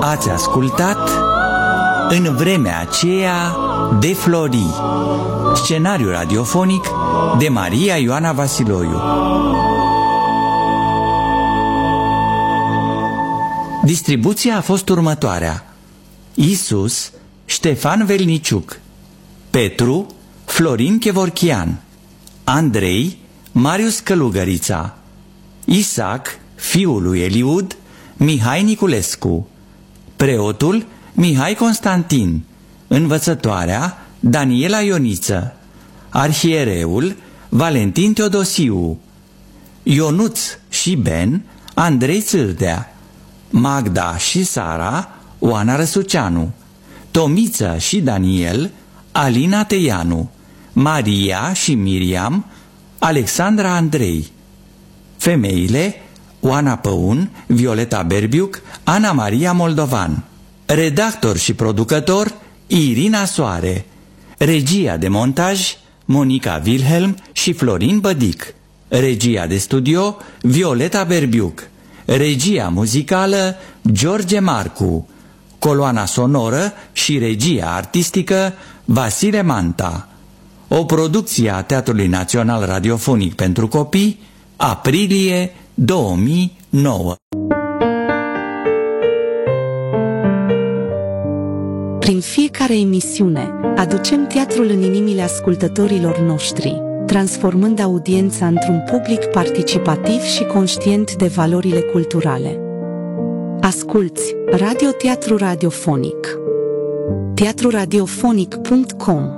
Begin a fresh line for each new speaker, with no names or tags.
Ați ascultat În vremea aceea de Flori, scenariu radiofonic de Maria Ioana Vasiloiu. Distribuția a fost următoarea: Isus, Ștefan Velniciuc; Petru, Florin Chevorchian; Andrei, Marius Călugărița; Isaac, fiul lui Eliud, Mihai Niculescu; preotul, Mihai Constantin; învățătoarea, Daniela Ioniță; arhiereul, Valentin Teodosiu; Ionuț și Ben, Andrei Țârdea; Magda și Sara, Oana Răsuceanu; Tomiță și Daniel, Alina Teianu; Maria și Miriam, Alexandra Andrei; femeile, Oana Păun, Violeta Berbiuc, Ana Maria Moldovan; redactor și producător, Irina Soare; regia de montaj, Monica Wilhelm și Florin Bădic; regia de studio, Violeta Berbiuc; regia muzicală, George Marcu; coloana sonoră și regia artistică, Vasile Manta. O producție a Teatrului Național Radiofonic pentru Copii, aprilie 2009.
Prin fiecare emisiune, aducem teatrul în inimile ascultătorilor noștri, transformând audiența într-un public participativ și conștient de valorile culturale. Asculți Radio Teatru Radiofonic. teatruradiofonic.com